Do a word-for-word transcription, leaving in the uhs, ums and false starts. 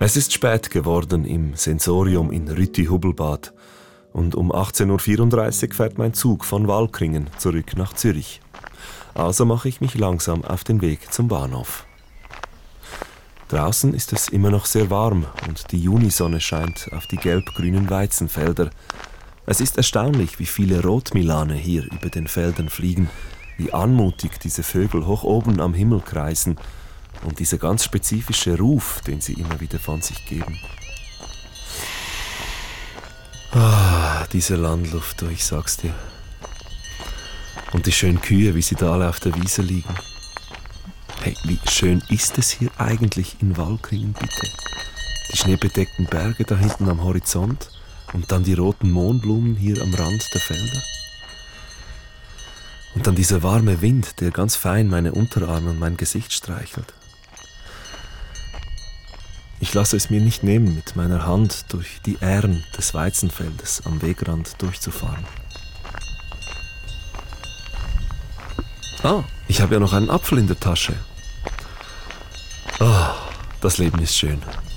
Es ist spät geworden im Sensorium in Rütti-Hubbelbad und um achtzehn Uhr vierunddreißig fährt mein Zug von Walkringen zurück nach Zürich. Also mache ich mich langsam auf den Weg zum Bahnhof. Draußen ist es immer noch sehr warm und die Junisonne scheint auf die gelb-grünen Weizenfelder. Es ist erstaunlich, wie viele Rotmilane hier über den Feldern fliegen, wie anmutig diese Vögel hoch oben am Himmel kreisen und dieser ganz spezifische Ruf, den sie immer wieder von sich geben. Ah, diese Landluft, du, ich sag's dir. Und die schönen Kühe, wie sie da alle auf der Wiese liegen. Hey, wie schön ist es hier eigentlich in Walkringen, bitte? Die schneebedeckten Berge da hinten am Horizont und dann die roten Mohnblumen hier am Rand der Felder. Und dann dieser warme Wind, der ganz fein meine Unterarme und mein Gesicht streichelt. Ich lasse es mir nicht nehmen, mit meiner Hand durch die Ähren des Weizenfeldes am Wegrand durchzufahren. Ah, ich habe ja noch einen Apfel in der Tasche. Ah, das Leben ist schön.